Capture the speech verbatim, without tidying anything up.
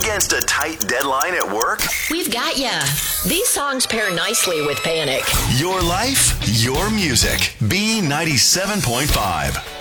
against a tight deadline at work? We've got ya. These songs pair nicely with Panic. Your life, your music. B ninety-seven point five.